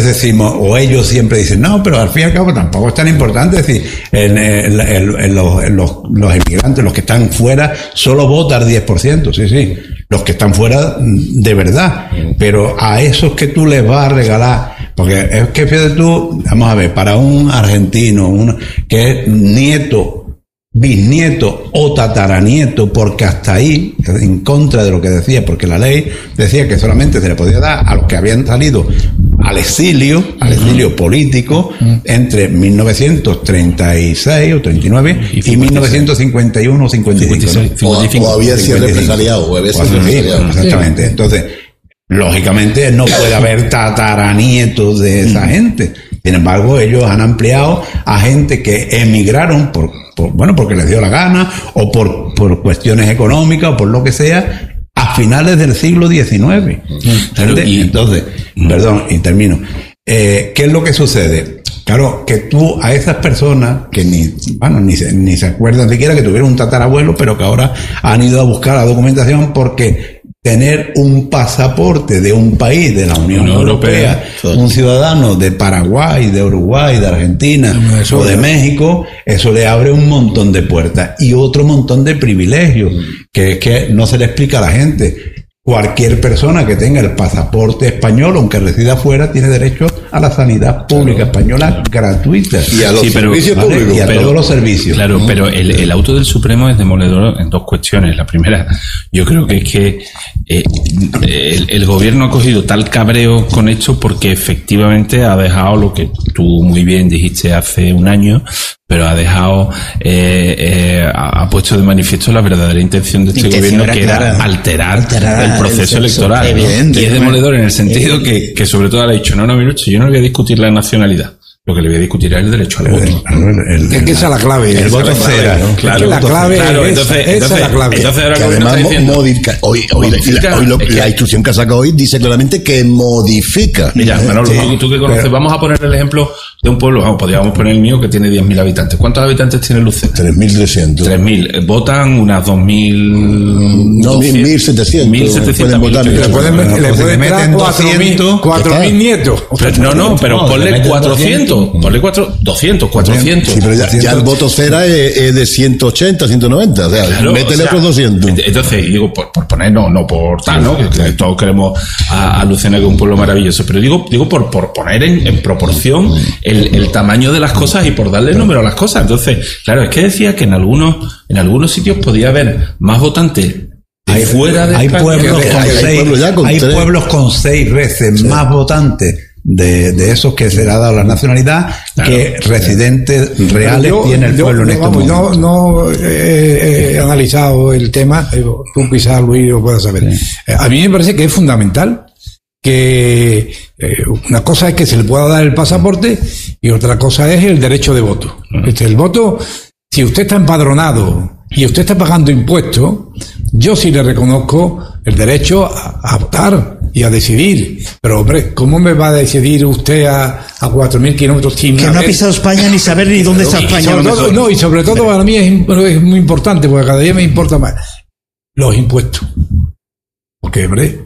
decimos, o ellos siempre dicen, no, pero al fin y al cabo tampoco es tan importante. Es decir, los inmigrantes, los que están fuera, solo vota el 10%, sí, los que están fuera de verdad, pero a esos que tú les vas a regalar, porque es que fíjate tú, vamos a ver, para un argentino, que es nieto, bisnieto o tataranieto, porque hasta ahí, en contra de lo que decía, porque la ley decía que solamente se le podía dar a los que habían salido al exilio político entre 1936 o 39 y 1951 o 55. O había sido represaliado, o había sido represaliado. Exactamente. Entonces, lógicamente no puede haber tataranietos de esa gente. Sin embargo, ellos han ampliado a gente que emigraron porque les dio la gana, o por cuestiones económicas, o por lo que sea, a finales del siglo XIX. Entonces, y termino. ¿Qué es lo que sucede? Claro, que tú a esas personas que ni se acuerdan siquiera que tuvieron un tatarabuelo, pero que ahora han ido a buscar la documentación, porque tener un pasaporte de un país de la Unión Europea, un ciudadano de Paraguay, de Uruguay, de Argentina o de México, eso le abre un montón de puertas y otro montón de privilegios que es que no se le explica a la gente. Cualquier persona que tenga el pasaporte español, aunque resida afuera, tiene derecho a la sanidad pública española gratuita. Y a los servicios públicos. Y a todos los servicios. Claro, pero el auto del Supremo es demoledor en dos cuestiones. La primera, yo creo que es que el gobierno ha cogido tal cabreo con esto porque efectivamente ha dejado lo que tú muy bien dijiste hace un año, pero ha dejado, ha puesto de manifiesto la verdadera intención de este gobierno, que era alterar el proceso electoral, ¿no? Y es demoledor en el sentido que sobre todo ha dicho, no, yo no voy a discutir la nacionalidad. Lo que le voy a discutir es el derecho al voto. Es que esa es la clave. El voto cera, ¿no? Claro, la clave entonces, esa es la clave. Entonces ahora que además modifica. Hoy la instrucción que ha sacado hoy dice claramente que modifica. Mira, Manolo, tú que conoces, vamos a poner el ejemplo de un pueblo, podríamos poner el mío, que tiene 10.000 habitantes. ¿Cuántos habitantes tiene Lucena? 3.300. 3.000. Votan unas 2.000... No, 1.700. 1.700 votar. Le pueden meter 4.000 nietos. No, pero ponle 400. Ponle 200, 400. Sí, pero ya el voto cera es de 180, 190. O sea, claro, métele otros 200. Entonces, digo, por poner, no por tal, ¿no? Que todos queremos a Lucena, que es un pueblo maravilloso. Pero digo por poner en proporción el tamaño de las cosas y por darle número a las cosas. Entonces, claro, es que decía que en algunos sitios podía haber más votantes fuera de España. Hay pueblos con 6 veces más votantes de esos que se le ha dado la nacionalidad, que residentes reales tiene el pueblo en este momento. No he analizado el tema, tú quizás, Luis, lo puedas saber. A mí me parece que es fundamental que una cosa es que se le pueda dar el pasaporte y otra cosa es el derecho de voto. El voto, si usted está empadronado y usted está pagando impuestos, yo sí le reconozco el derecho a votar y a decidir. Pero, hombre, ¿cómo me va a decidir usted a 4.000 kilómetros sin que no ha pisado España ni saber ni dónde está España? Y sobre todo para mí es muy importante, porque cada día me importa más los impuestos. Porque, hombre,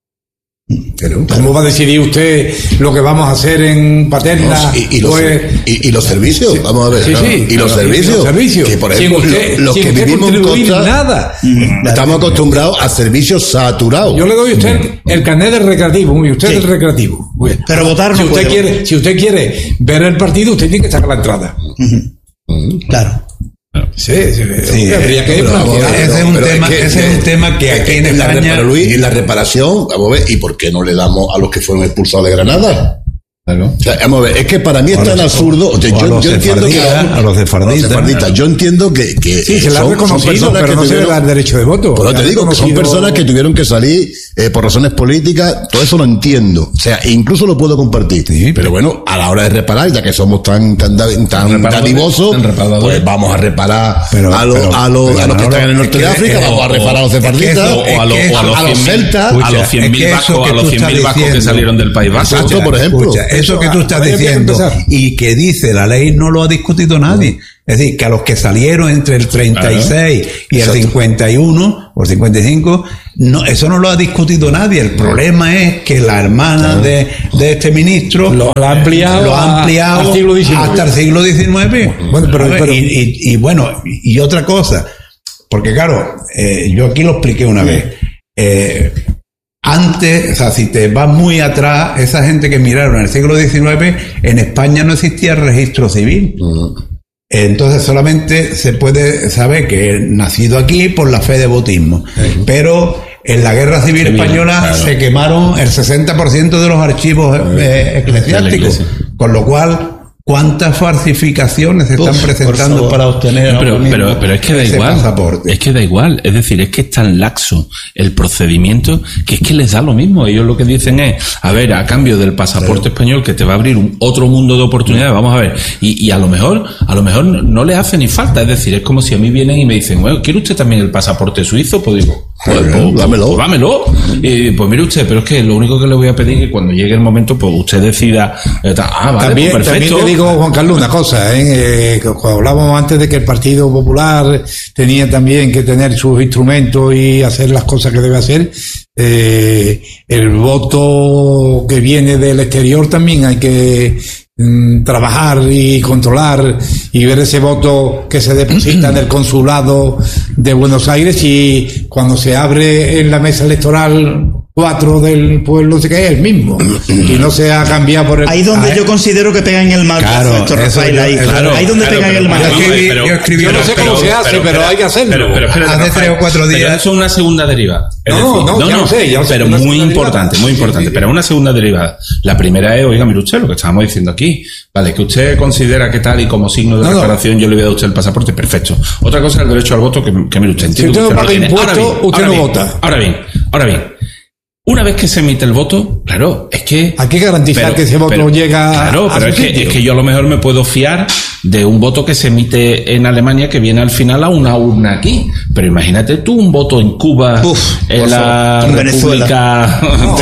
¿cómo va a decidir usted lo que vamos a hacer en Paterna? Y los servicios, sí, vamos a ver. Sí, y los servicios. Que por ejemplo, los que vivimos en costa, nada. Estamos acostumbrados a servicios saturados. Yo le doy a usted el carnet del recreativo, y usted el recreativo. Pero votar no puede. Si usted quiere ver el partido, usted tiene que sacar la entrada. Claro. Sí, habría que ese es un tema que aquí en España... Pero Luis, en la reparación, vamos a ver, ¿y por qué no le damos a los que fueron expulsados de Granada? Claro. O sea, vamos a ver, es que para mí es tan absurdo. Yo entiendo que a los sefardistas. Yo entiendo que sí, se le ha reconocido, pero no se le da el derecho de voto. Pero te digo que son personas que tuvieron que salir por razones políticas. Todo eso lo entiendo. O sea, incluso lo puedo compartir. Sí, pero bueno, a la hora de reparar, ya que somos tan dadivosos, pues vamos a reparar a los que están en el norte de África, vamos a reparar a los sefardistas o a los celtas, a los 100.000 vascos que salieron del País Vasco, por ejemplo. Eso que tú estás diciendo y que dice la ley no lo ha discutido nadie. Es decir, que a los que salieron entre el 36 y el 51 o el 55, no, eso no lo ha discutido nadie. El problema es que la hermana de este ministro lo ha ampliado al siglo XIX. Hasta el siglo XIX. Bueno, y otra cosa, porque claro, yo aquí lo expliqué una vez. Antes, o sea, si te vas muy atrás, esa gente que miraron en el siglo XIX, en España no existía el registro civil. Entonces solamente se puede saber que he nacido aquí por la fe de bautismo. Pero en la Guerra Civil Española se quemaron el 60% de los archivos eclesiásticos, con lo cual ¿cuántas falsificaciones se están presentando para obtener pero es que da igual pasaporte? Es que da igual, es decir, es que es tan laxo el procedimiento que es que les da lo mismo. Ellos lo que dicen es, a ver, a cambio del pasaporte español que te va a abrir otro mundo de oportunidades, vamos a ver, y a lo mejor no le hace ni falta. Es decir, es como si a mí vienen y me dicen, bueno, ¿quiere usted también el pasaporte suizo? Pues digo, dámelo. Y pues mire usted, pero es que lo único que le voy a pedir es que cuando llegue el momento, pues usted decida, vale, también, pues perfecto. También digo, Juan Carlos, una cosa, cuando hablábamos antes de que el Partido Popular tenía también que tener sus instrumentos y hacer las cosas que debe hacer, el voto que viene del exterior también hay que trabajar y controlar y ver ese voto que se deposita en el consulado de Buenos Aires, y cuando se abre en la mesa electoral 4 del pueblo se cae el mismo y no se ha cambiado por el... Ahí donde yo considero que pegan el mal paso, Rafael, ahí donde pegan el mal paso. Yo no sé cómo se hace, pero hay que hacerlo. Pero hace 3 o 4 días. Pero eso es una segunda derivada. No sé, pero muy importante, pero una segunda derivada. La primera es, oiga, mire usted, lo que estábamos diciendo aquí, vale, que usted considera que tal y como signo de reparación yo le voy a dar a usted el pasaporte, perfecto. Otra cosa es el derecho al voto, que mire usted, entiendo que usted no paga impuestos, usted no vota. Ahora bien. Una vez que se emite el voto, claro, es que... Hay que garantizar que ese voto llega... Claro, pero es que yo a lo mejor me puedo fiar de un voto que se emite en Alemania que viene al final a una urna aquí. Pero imagínate tú un voto en Cuba, en la República...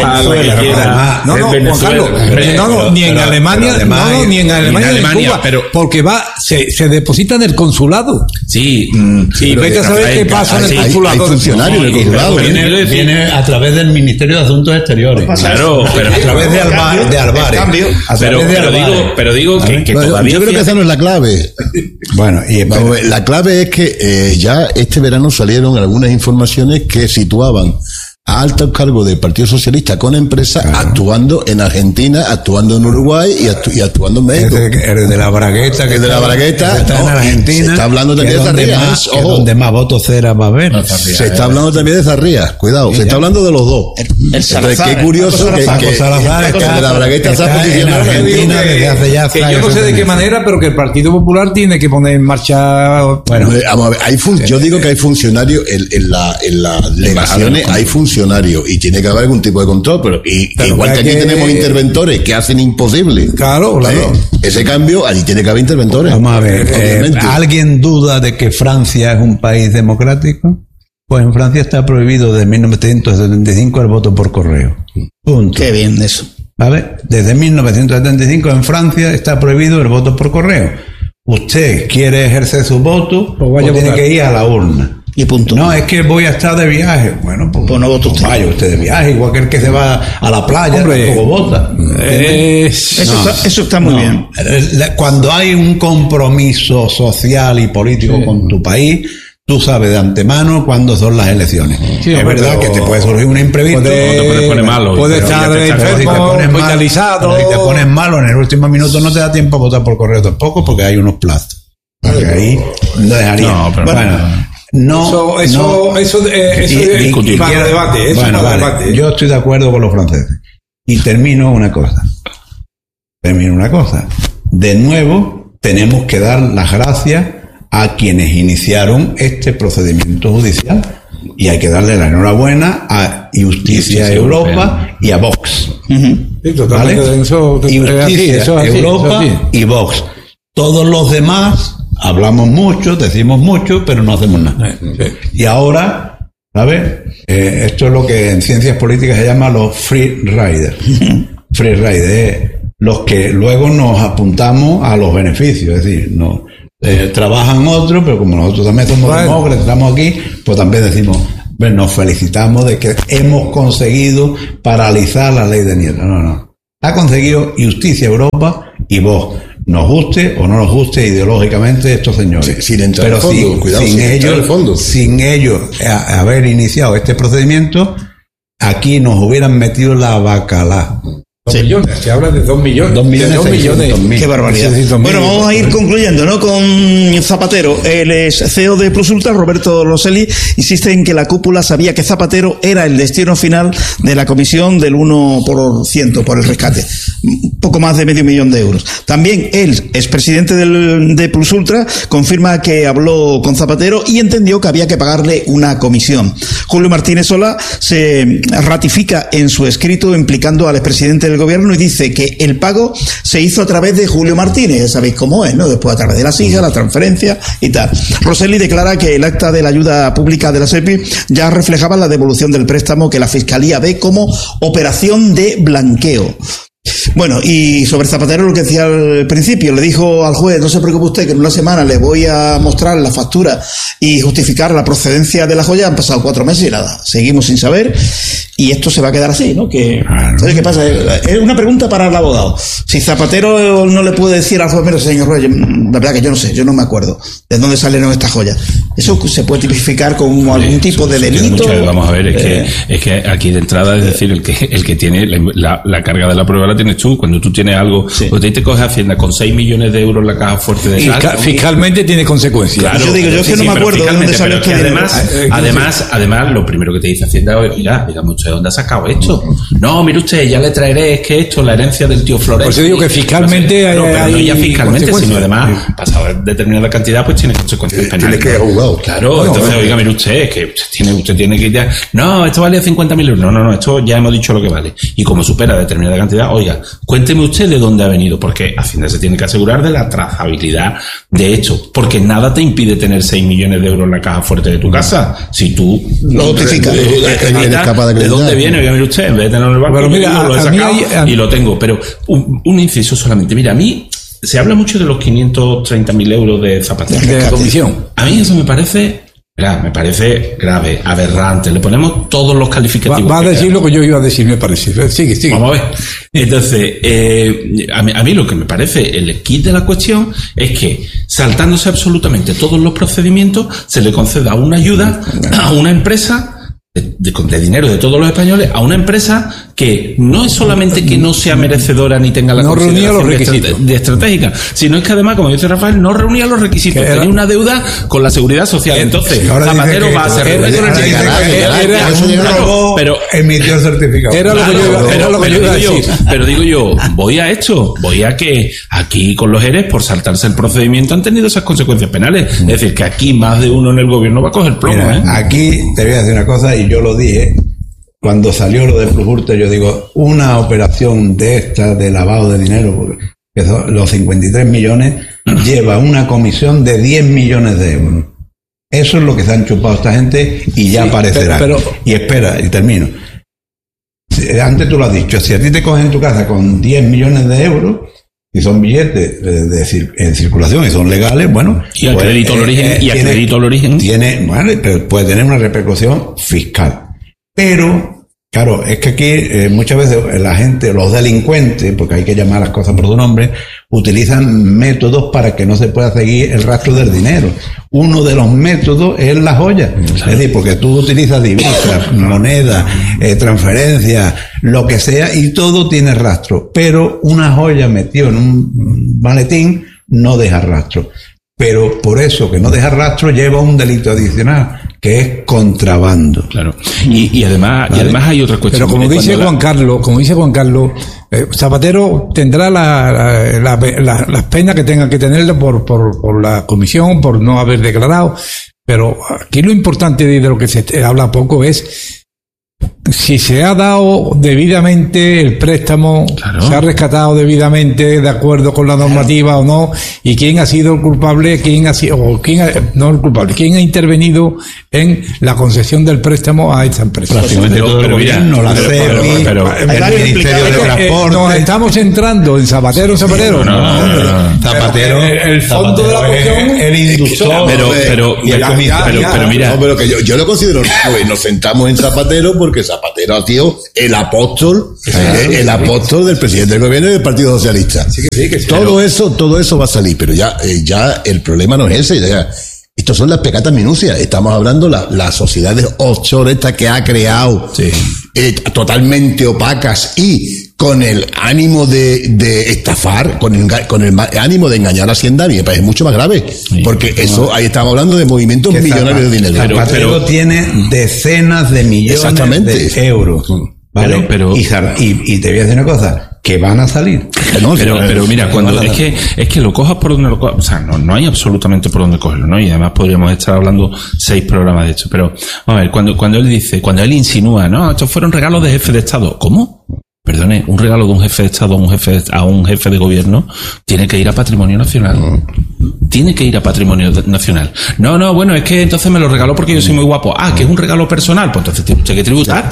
Ni en Alemania, ni en Alemania, ni en Cuba, porque se deposita en el consulado. Sí. Y vete a saber qué pasa en el consulado. Hay funcionarios en el consulado. Viene a través del Ministerio de Asuntos Exteriores. Claro, pero a través de Álvarez. Pero digo que todavía... Yo creo que esa no es la clave. Bueno, la clave es que ya este verano salieron algunas informaciones que situaban a altos cargos del Partido Socialista con empresas actuando en Argentina, actuando en Uruguay y actuando en México. El de la Bragueta, que está en Argentina. Se está hablando también de Zarrías. Donde más votos cera va a haber. Se está hablando también de Zarrías. Cuidado, se está hablando de los dos. Qué curioso que de la Bragueta se ha posicionado en Argentina desde hace ya. Que yo no sé de qué manera, pero que el Partido Popular tiene que poner en marcha. Bueno, vamos a ver, yo digo que hay funcionarios en las delegaciones, hay funcionarios y tiene que haber algún tipo de control, pero igual que aquí tenemos interventores que hacen imposible. Claro. Ese cambio, allí tiene que haber interventores. Vamos a ver, ¿alguien duda de que Francia es un país democrático? Pues en Francia está prohibido desde 1975 el voto por correo. Punto. Qué bien eso. ¿Vale? Desde 1975 en Francia está prohibido el voto por correo. Usted quiere ejercer su voto, pues tiene que ir a la urna. Y punto. No, es que voy a estar de viaje. Bueno, pues no vote usted. Vaya usted de viaje, igual que el que se va a la playa, tampoco vota. Eso está muy bien. Cuando hay un compromiso social y político con tu país, tú sabes de antemano cuándo son las elecciones. Sí, es verdad que te puede surgir un imprevisto. No te puedes poner malo. Puede estar enfermo, hospitalizado. Si te pones malo, en el último minuto no te da tiempo a votar por correo tampoco, porque hay unos plazos. Porque ahí no dejaría. Eso es discutible. Debate. Yo estoy de acuerdo con los franceses. Y termino una cosa. De nuevo, tenemos que dar las gracias a quienes iniciaron este procedimiento judicial. Y hay que darle la enhorabuena a Justicia Europa y a Vox. ¿Vale? Justicia Europa y Vox. Todos los demás hablamos mucho, decimos mucho, pero no hacemos nada. Y ahora, ¿sabes? Esto es lo que en ciencias políticas se llama los free riders. Free riders, los que luego nos apuntamos a los beneficios. Es decir, trabajan otros, pero como nosotros también somos demócratas, estamos aquí, pues también decimos, nos felicitamos de que hemos conseguido paralizar la ley de Nieta. No. Ha conseguido Justicia Europa y vos, nos guste o no nos guste ideológicamente estos señores. Sin entrar al fondo, cuidado, sin ellos haber iniciado este procedimiento, aquí nos hubieran metido la bacalá. 2 millones, se habla de 2 millones. 2 millones. Qué barbaridad. Bueno, vamos a ir concluyendo, ¿no? Con Zapatero. El CEO de Plus Ultra, Roberto Rosselli, insiste en que la cúpula sabía que Zapatero era el destino final de la comisión del 1% por el rescate. Poco más de $500,000 de euros. También el expresidente de Plus Ultra confirma que habló con Zapatero y entendió que había que pagarle una comisión. Julio Martínez Solá se ratifica en su escrito implicando al expresidente del gobierno y dice que el pago se hizo a través de Julio Martínez, ya sabéis cómo es, ¿no? Después a través de las hijas, la transferencia y tal. Rosselli declara que el acta de la ayuda pública de la SEPI ya reflejaba la devolución del préstamo que la Fiscalía ve como operación de blanqueo. Bueno, y sobre Zapatero lo que decía al principio, le dijo al juez, no se preocupe usted que en una semana le voy a mostrar la factura y justificar la procedencia de la joya. Han pasado 4 meses y nada, seguimos sin saber y esto se va a quedar así, ¿no? ¿Sabes qué pasa? Es una pregunta para el abogado. Si Zapatero no le puede decir al juez, mira, señor juez, la verdad que yo no sé, yo no me acuerdo de dónde salieron estas joyas. Eso se puede tipificar con algún tipo de delito. Vamos a ver, es que aquí de entrada, es decir, el que tiene la carga de la prueba la tienes tú. Cuando tú tienes algo, cuando te coge Hacienda con 6 millones de euros en la caja fuerte de tal, fiscalmente tiene consecuencias. Claro, yo digo, yo es que no me acuerdo de dónde salió este dinero. Además, lo primero que te dice Hacienda, oiga, dígame usted, ¿dónde ha sacado esto? No, mire usted, ya le traeré, es que esto, la herencia del tío Flores. Por eso digo que fiscalmente no ya fiscalmente, sino además, pasado determinada cantidad, pues tiene consecuencias penales. Tiene que ir a juzgado. Claro, entonces, oiga, mire usted, es que usted tiene que ir ya, no, esto vale 50.000 euros. No, esto ya hemos dicho lo que vale. Y como supera determinada cantidad, oiga, cuénteme usted de dónde ha venido, porque Hacienda se tiene que asegurar de la trazabilidad de esto, porque nada te impide tener 6 millones de euros en la caja fuerte de tu casa, si tú lo justificas. ¿De dónde viene? Oiga, mire usted, en vez de tenerlo en el banco, pero mira, lo he sacado y lo tengo. Pero un inciso solamente, mira, a mí se habla mucho de los 530.000 euros de Zapatero. De la comisión. A mí eso me parece grave, aberrante. Le ponemos todos los calificativos. Va a decir lo que yo iba a decir, me parece. Sigue. Vamos a ver. Entonces, a mí lo que me parece el kit de la cuestión es que, saltándose absolutamente todos los procedimientos, se le conceda una ayuda a una empresa de dinero de todos los españoles, a una empresa que no es solamente que no sea merecedora ni tenga la consideración de estratégica, sino es que además, como dice Rafael, no reunía los requisitos, tenía una deuda con la seguridad social. Entonces, Zapatero va a ser pero emitió el certificado. Era lo que yo iba a decir. Pero digo yo, voy a que aquí con los ERES, por saltarse el procedimiento, han tenido esas consecuencias penales. Es decir, que aquí más de uno en el gobierno va a coger plomo. Mira, aquí te voy a decir una cosa, y yo lo dije cuando salió lo de Plus Ultra. Yo digo, una operación de esta de lavado de dinero, porque los 53 millones lleva una comisión de 10 millones de euros. Eso es lo que se han chupado esta gente y ya aparecerá. Y espera, y termino. Antes tú lo has dicho, si a ti te cogen en tu casa con 10 millones de euros y son billetes en circulación y son legales, bueno, y al crédito al origen tiene, vale, pero puede tener una repercusión fiscal. Pero claro, es que aquí muchas veces la gente, los delincuentes, porque hay que llamar las cosas por su nombre, utilizan métodos para que no se pueda seguir el rastro del dinero. Uno de los métodos es la joya. Es decir, porque tú utilizas divisas, monedas, transferencias, lo que sea, y todo tiene rastro. Pero una joya metida en un maletín no deja rastro. Pero por eso que no deja rastro lleva un delito adicional, que es contrabando. Claro. Y además hay otra cuestión. Pero como dice Juan Carlos, Zapatero tendrá las penas que tenga que tener por la comisión, por no haber declarado. Pero aquí lo importante de lo que se habla poco es si se ha dado debidamente el préstamo, se ha rescatado debidamente de acuerdo con la normativa o no, y quién ha sido el culpable, quién ha intervenido en la concesión del préstamo a esta empresa. Prácticamente todo el gobierno, la CEPI, el Ministerio de Transporte. Nos estamos entrando en Zapatero. Zapatero, el fondo de la cuestión, el inductor, pero mira, pero que yo lo considero, nos sentamos en Zapatero porque Zapatero ha sido el apóstol del presidente del gobierno y del Partido Socialista. Todo eso va a salir, pero ya el problema no es ese. Ya, estos son las pecatas minucias. Estamos hablando las sociedades offshore esta que ha creado, totalmente opacas y con el ánimo de estafar, con el ánimo de engañar a Hacienda, me parece mucho más grave. Porque ahí estamos hablando de movimientos millonarios de dinero. Pero tiene decenas de millones de euros. ¿Vale? Y te voy a decir una cosa, que van a salir. Pero mira, cuando es que lo cojas por donde lo cojas, o sea, no hay absolutamente por donde cogerlo, ¿no? Y además podríamos estar hablando 6 programas de esto. Pero, a ver, cuando él insinúa, no, estos fueron regalos de jefe de Estado. ¿Cómo? Perdone, un regalo de un jefe de Estado a un jefe de gobierno tiene que ir a Patrimonio Nacional. Tiene que ir a Patrimonio Nacional. No, bueno, es que entonces me lo regaló porque yo soy muy guapo. Que es un regalo personal, pues entonces tiene que tributar.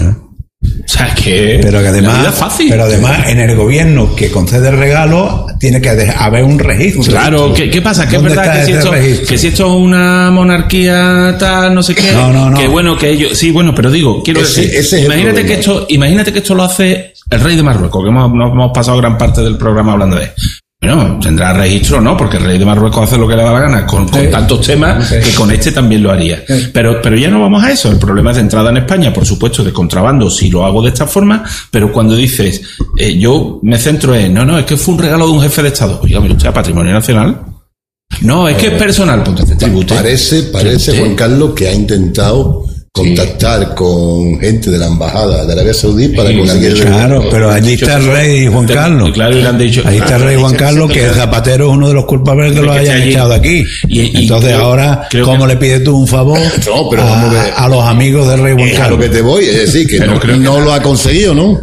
O sea, pero además en el gobierno que concede el regalo tiene que haber un registro. Claro, ¿qué pasa? Que es verdad que si esto es una monarquía tal, no sé qué, que bueno, que ellos, sí, bueno, pero digo, quiero decir, imagínate que esto lo hace el rey de Marruecos, que hemos pasado gran parte del programa hablando de él. Bueno, tendrá registro, ¿no? Porque el rey de Marruecos hace lo que le da la gana con tantos temas que con este también lo haría. Pero ya no vamos a eso. El problema es de entrada en España, por supuesto, de contrabando, si lo hago de esta forma, pero cuando dices, yo me centro en, es que fue un regalo de un jefe de Estado. Oiga, mire usted, a Patrimonio Nacional. No, es que es personal, pues entonces tribute. Parece, Juan Carlos, que ha intentado contactar con gente de la embajada de Arabia Saudí para que pero allí está el rey Juan Carlos. Claro, y le han dicho, ahí está el rey Juan Carlos, que Zapatero es uno de los culpables que lo hayan echado de aquí. Entonces ahora, ¿cómo le pides tú un favor a los amigos del rey Juan Carlos? A lo que te voy, es decir, que no lo ha conseguido, ¿no?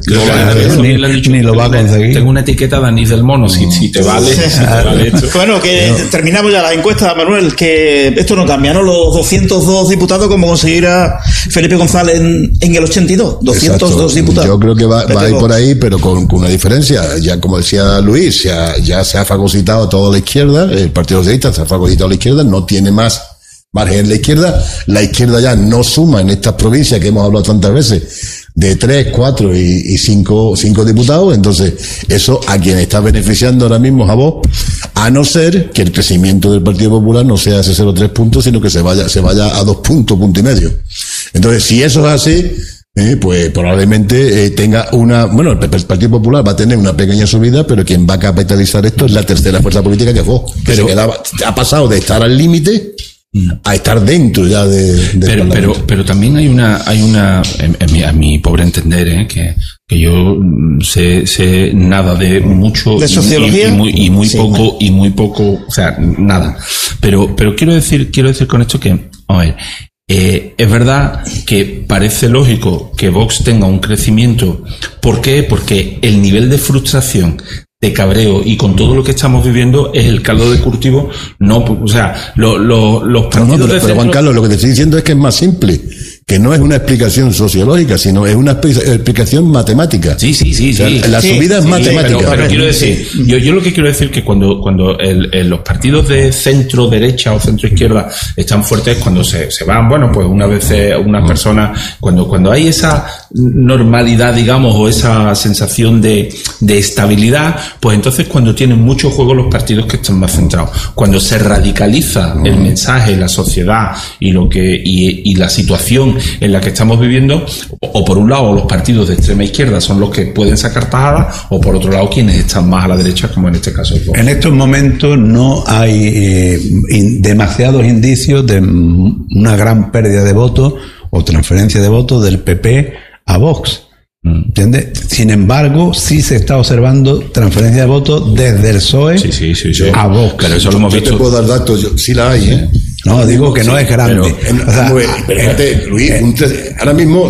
Ni lo va a conseguir. Tengo una etiqueta de anís del mono, si te vale. Bueno, que terminamos ya la encuesta, Manuel, que esto no cambia, ¿no? Los 202 diputados, como conseguirá Felipe González en el 82, 202 Exacto. diputados. Yo creo que va a ir por ahí, pero con una diferencia. Ya, como decía Luis, ya se ha fagocitado a toda la izquierda, el Partido Socialista se ha fagocitado a la izquierda, no tiene más margen en la izquierda. La izquierda ya no suma en estas provincias que hemos hablado tantas veces de 3, 4 y 5 diputados. Entonces, eso a quien está beneficiando ahora mismo es a Vox, a no ser que el crecimiento del Partido Popular no sea ese 0,3 puntos, sino que se vaya a 2 puntos, punto y medio. Entonces, si eso es así, pues probablemente tenga el Partido Popular va a tener una pequeña subida, pero quien va a capitalizar esto es la tercera fuerza política, que es Vox, que ha pasado de estar al límite a estar dentro ya pero también hay una a mi pobre entender, que yo sé nada de mucho de sociología y muy poco, o sea, nada, pero quiero decir con esto que, a ver, es verdad que parece lógico que Vox tenga un crecimiento. ¿Por qué? Porque el nivel de frustración, de cabreo y con todo lo que estamos viviendo es el caldo de cultivo. O sea, los partidos pero Juan Carlos, lo que te estoy diciendo es que es más simple, que no es una explicación sociológica, sino es una explicación matemática. Sí. O sea, la subida es matemática. Pero quiero decir, yo lo que quiero decir que cuando los partidos de centro derecha o centro izquierda están fuertes, cuando se van, pues una vez unas personas, cuando hay esa normalidad, digamos, o esa sensación de estabilidad, pues entonces cuando tienen mucho juego los partidos que están más centrados. Cuando se radicaliza el mensaje, la sociedad y la situación en la que estamos viviendo, o por un lado los partidos de extrema izquierda son los que pueden sacar tajadas, o por otro lado quienes están más a la derecha, como en este caso. En estos momentos no hay demasiados indicios de una gran pérdida de votos o transferencia de votos del PP a Vox. ¿Entiendes? Sin embargo, sí se está observando transferencia de votos desde el PSOE a Vox. Pero eso lo hemos visto. Yo te puedo dar datos, sí la hay, No, digo que no es grande. Pero fíjate, Luis, ahora mismo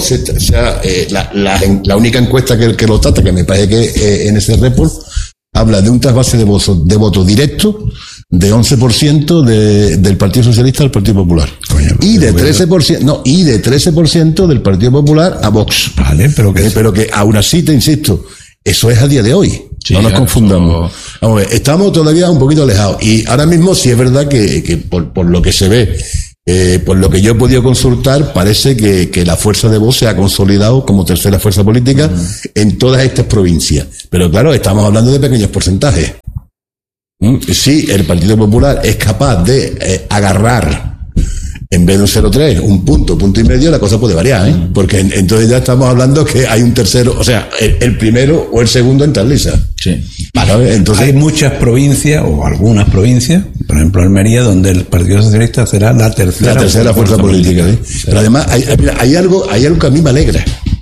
la única encuesta que lo trata, que me parece que en ese report, habla de un trasvase de votos directo de 11% del Partido Socialista al Partido Popular. Coño, y de 13% del Partido Popular a Vox. Vale, pero que aún así, te insisto, eso es a día de hoy. Sí, no nos confundamos. Vamos a ver, estamos todavía un poquito alejados. Y ahora mismo sí es verdad que por lo que se ve, por lo que yo he podido consultar, parece que la fuerza de Vox se ha consolidado como tercera fuerza política en todas estas provincias. Pero claro, estamos hablando de pequeños porcentajes. Si el Partido Popular es capaz de agarrar, en vez de un 0,3, un punto y medio, la cosa puede variar, porque entonces ya estamos hablando que hay un tercero, o sea, el primero o el segundo en tal lisa. Sí. Vale. Entonces hay muchas provincias, o algunas provincias, por ejemplo Almería, donde el Partido Socialista será la tercera fuerza política. Pero además hay algo que a mí me alegra.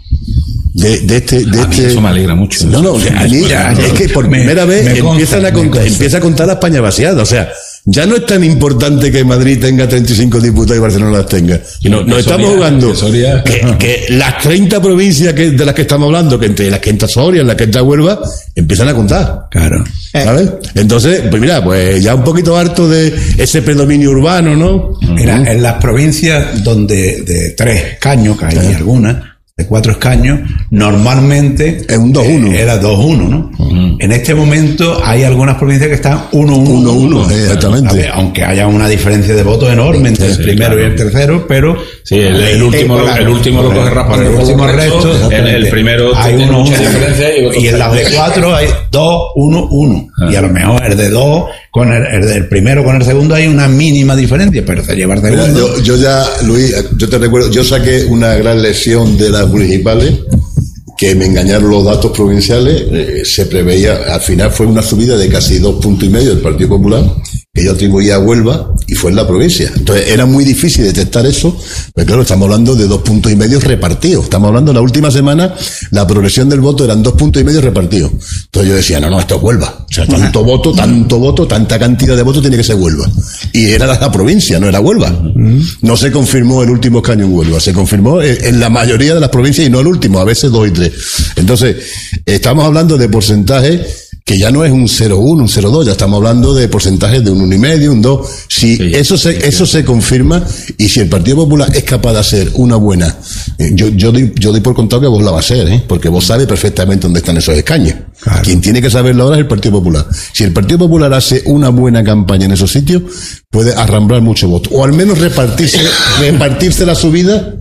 Eso me alegra mucho. No, a mí es que por primera vez empieza a contar la España vaciada. O sea, ya no es tan importante que Madrid tenga 35 diputados y Barcelona las tenga. No estamos jugando que las 30 provincias de las que estamos hablando, que entre las que entra Soria, en las que entra Huelva, empiezan a contar. Claro. ¿Sabes? Entonces, pues mira, pues ya un poquito harto de ese predominio urbano, ¿no? Mira, en las provincias donde de 3 escaños, que hay algunas, de 4 escaños, normalmente es un 2-1. Era 2-1, ¿no? En este momento hay algunas provincias que están 1-1. Exactamente. Aunque haya una diferencia de votos enorme entre el primero y el tercero, pero sí, el último lo coge raspando el último resto. El primero hay 1-1 y en las de 4 hay 2-1-1 y a lo mejor el de 2 con el del primero con el segundo hay una mínima diferencia, pero se lleva el segundo. Yo ya, Luis, yo te recuerdo, yo saqué una gran lección de las municipales, que me engañaron los datos provinciales. Se preveía, al final fue una subida de casi 2,5 puntos del Partido Popular, que yo atribuía a Huelva, y fue en la provincia. Entonces era muy difícil detectar eso, pero claro, estamos hablando de 2,5 puntos repartidos. Estamos hablando de la última semana, la progresión del voto eran 2,5 puntos repartidos. Entonces yo decía, no, esto es Huelva. O sea, tanto voto, tanta cantidad de votos tiene que ser Huelva. Y era la provincia, no era Huelva. No se confirmó el último escaño en Huelva, se confirmó en la mayoría de las provincias y no el último, a veces 2 y 3. Entonces, estamos hablando de porcentajes que ya no es un 0,1, un 0,2, ya estamos hablando de porcentajes de un 1,5, un 2. Si eso se confirma, y si el Partido Popular es capaz de hacer una buena, yo doy por contado que vos la va a hacer, porque vos sabes perfectamente dónde están esos escaños. Claro. Quien tiene que saberlo ahora es el Partido Popular. Si el Partido Popular hace una buena campaña en esos sitios, puede arramblar mucho voto, o al menos repartirse la subida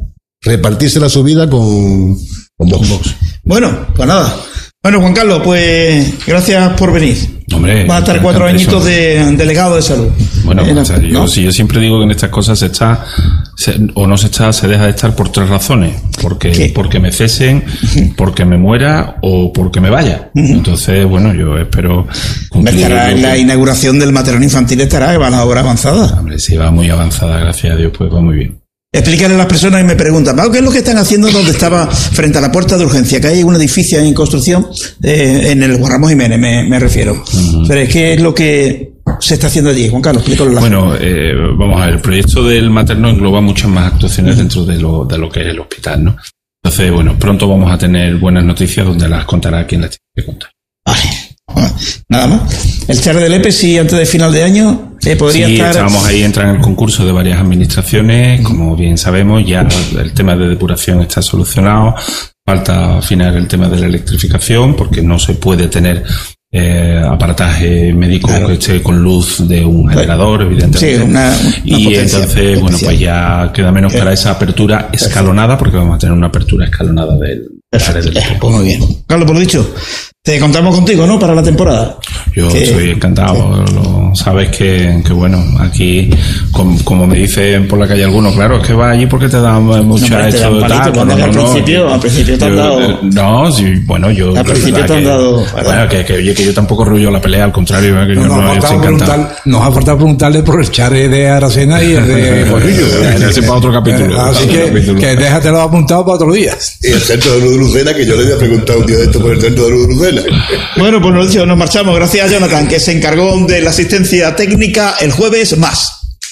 con Vox. Bueno, pues nada. Bueno, Juan Carlos, pues gracias por venir. Hombre, va a estar 4 añitos de delegado de salud. Bueno, yo siempre digo que en estas cosas se deja de estar por 3 razones. Porque me cesen, porque me muera o porque me vaya. Entonces, bueno, yo espero cumplir. En la inauguración del materno infantil estará, va la obra avanzada. Hombre, sí, va muy avanzada, gracias a Dios, pues va muy bien. Explícale a las personas que me preguntan, ¿qué es lo que están haciendo donde estaba frente a la puerta de urgencia? Que hay un edificio en construcción, en el Juan Ramón Jiménez, me refiero. Pero ¿qué es lo que se está haciendo allí? Juan Carlos, explícalo. Bueno, vamos a ver, el proyecto del materno engloba muchas más actuaciones dentro de lo que es el hospital, ¿no? Entonces, bueno, pronto vamos a tener buenas noticias donde las contará quien las tiene que contar. Vale. Nada más. El cierre del EPE, sí, antes de final de año, podría estar. Estábamos ahí, entra en el concurso de varias administraciones. Como bien sabemos, ya el tema de depuración está solucionado. Falta afinar el tema de la electrificación, porque no se puede tener aparataje médico que esté con luz de un generador, evidentemente. Sí, y entonces, bueno, pues ya queda menos para esa apertura escalonada, porque vamos a tener una apertura escalonada del EPE. Pues muy bien. Carlos, por lo dicho, te contamos contigo, ¿no? Para la temporada. Yo soy encantado. Sabes que bueno, aquí, como me dicen por la calle algunos, claro, es que vas allí porque te dan mucha hecho de tal. Al principio te han dado. No, sí, bueno, yo. Al principio te han dado. Bueno, que yo tampoco rollo la pelea, al contrario, que yo no estoy encantado. Nos ha faltado preguntarle por el chare de Aracena y el de Jorrillo. Ese para otro capítulo. Así que déjatelo apuntado para otro día. Y el centro de luz de Lucena, que yo le había preguntado un día de esto por el centro de luz de Lucena. Bueno, pues nos marchamos. Gracias a Jonathan, que se encargó de la asistencia técnica. El jueves más.